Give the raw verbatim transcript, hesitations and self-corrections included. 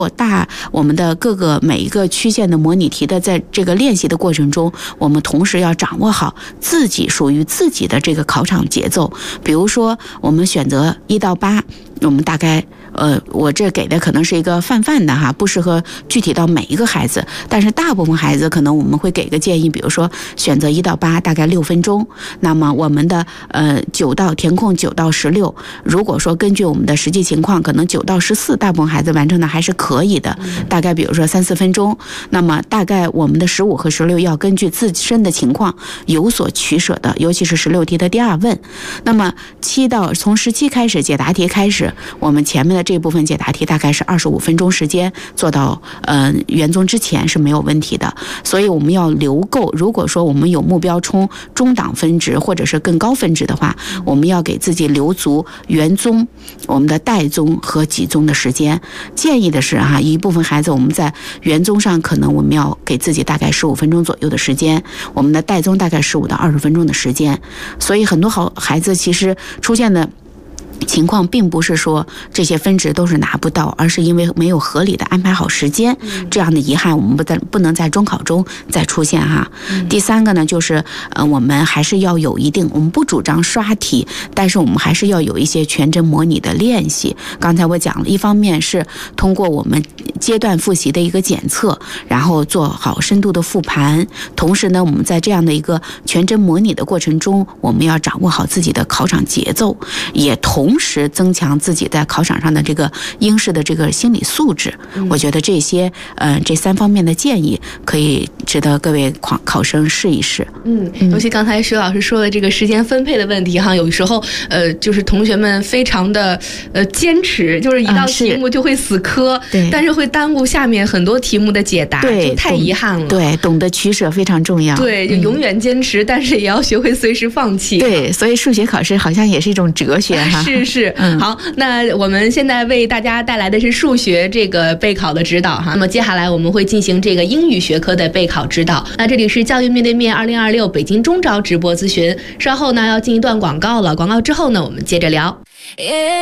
大我们的各个每一个曲线的模拟题的在这个练习的过程中，我们同时要掌握好自己属于自己的这个考场节奏。比如说我们选择一到八，我们大概呃，我这给的可能是一个泛泛的哈，不适合具体到每一个孩子，但是大部分孩子可能我们会给个建议，比如说选择一到八大概六分钟，那么我们的呃九到填空九到十六，如果说根据我们的实际情况，可能九到十四大部分孩子完成的还是可以的，大概比如说三四分钟，那么大概我们的十五和十六要根据自身的情况有所取舍的，尤其是十六题的第二问。那么七到从十七开始解答题开始，我们前面的这部分解答题大概是二十五分钟时间做到呃元综之前是没有问题的，所以我们要留够。如果说我们有目标冲中档分值或者是更高分值的话，我们要给自己留足元综、我们的代综和几综的时间。建议的是哈，一部分孩子我们在元综上可能我们要给自己大概十五分钟左右的时间，我们的代综大概十五到二十分钟的时间。所以很多好孩子其实出现的情况并不是说这些分值都是拿不到，而是因为没有合理的安排好时间，这样的遗憾我们不在不能在中考中再出现哈。嗯、第三个呢，就是呃我们还是要有一定，我们不主张刷题，但是我们还是要有一些全真模拟的练习。刚才我讲了，一方面是通过我们阶段复习的一个检测，然后做好深度的复盘，同时呢，我们在这样的一个全真模拟的过程中，我们要掌握好自己的考场节奏，也同同时增强自己在考场上的这个应试的这个心理素质。嗯、我觉得这些呃这三方面的建议可以值得各位考考生试一试。 嗯，尤其刚才徐老师说的这个时间分配的问题哈，有时候呃就是同学们非常的呃坚持，就是一道题目就会死磕，嗯、但是会耽误下面很多题目的解答， 对， 就太遗憾了。 对，懂得取舍非常重要。 对，就永远坚持，嗯、但是也要学会随时放弃。 对，所以数学考试好像也是一种哲学哈。 是。是，好，那我们现在为大家带来的是数学这个备考的指导哈。那么接下来我们会进行这个英语学科的备考指导。那这里是教育面对面二零二六北京中招直播咨询，稍后呢要进一段广告了，广告之后呢我们接着聊。